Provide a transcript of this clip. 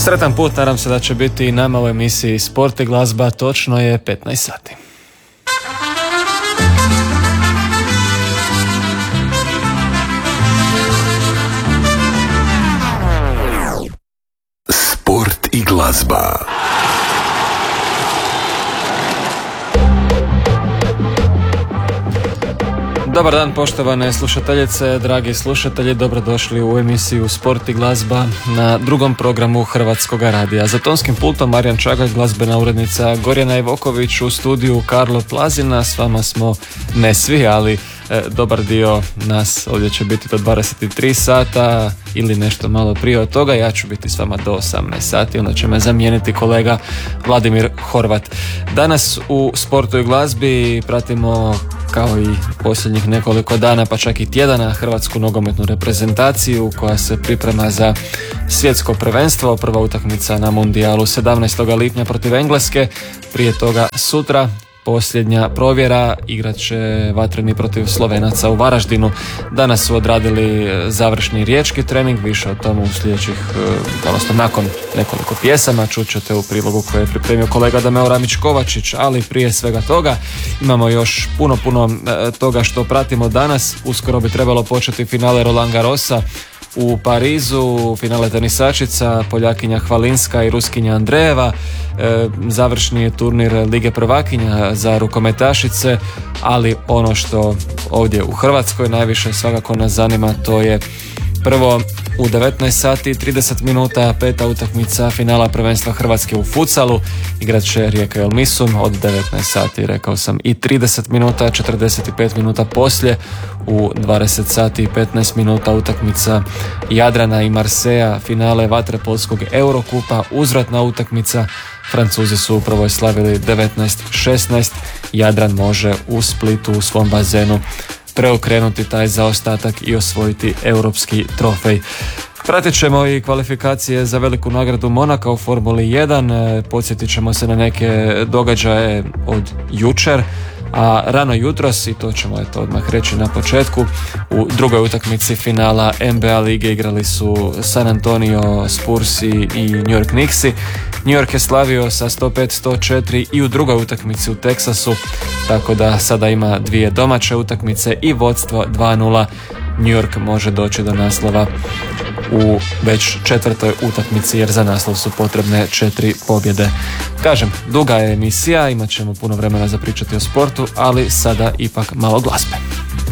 Sretan put, nadam se da će biti i nama u emisiji Sport i glazba, točno je 15 sati. Sport i glazba. Dobar dan poštovane slušateljice, dragi slušatelji, dobrodošli u emisiju Sport i glazba na drugom programu Hrvatskog radija. Za tonskim pultom Marijan Čagalj, glazbena urednica Gorjana Ivoković, u studiju Karlo Plazina. S vama smo ne svi, ali dobar dio nas ovdje će biti do 23 sata ili nešto malo prije od toga. Ja ću biti s vama do 18 sati, onda će me zamijeniti kolega Vladimir Horvat. Danas u Sportu i glazbi pratimo, kao i posljednjih nekoliko dana, pa čak i tjedana, hrvatsku nogometnu reprezentaciju koja se priprema za svjetsko prvenstvo. Prva utakmica na mundijalu 17. lipnja protiv Engleske, prije toga sutra posljednja provjera, igrat će vatreni protiv Slovenaca u Varaždinu. Danas su odradili završni riječki trening, više o tomu u sljedećih, odnosno nakon nekoliko pjesama, čućete u prilogu koje je pripremio kolega Dameo Ramić-Kovačić, ali prije svega toga imamo još puno toga što pratimo danas. Uskoro bi trebalo početi finale Roland Garrosa u Parizu, finale tenisačica, Poljakinja Hvalinska i Ruskinja Andreeva, završni je turnir Lige prvakinja za rukometašice, ali ono što ovdje u Hrvatskoj najviše svakako nas zanima, to je prvo u 19 sati i 30 minuta peta utakmica finala prvenstva Hrvatske u futsalu. Igrat će Rijeka Elmisum od 19 sati, rekao sam, i 30 minuta, 45 minuta poslije u 20 sati i 15 minuta utakmica Jadrana i Marseja, finale vaterpolskog Eurokupa, uzvratna utakmica. Francuzi su upravo slavili 19-16, Jadran može u Splitu u svom bazenu preokrenuti taj zaostatak i osvojiti europski trofej. Pratit ćemo i kvalifikacije za veliku nagradu Monaka u Formuli 1, podsjetit ćemo se na neke događaje od jučer, a rano jutros, i to ćemo odmah reći na početku, u drugoj utakmici finala NBA lige igrali su San Antonio Spursi i New York Knicksi. New York je slavio sa 105-104 i u drugoj utakmici u Teksasu, tako da sada ima dvije domaće utakmice i vodstvo 2-0. New York može doći do naslova u već četvrtoj utakmici, jer za naslov su potrebne 4 pobjede. Kažem, duga je emisija, imat ćemo puno vremena za pričati o sportu, ali sada ipak malo glazbe.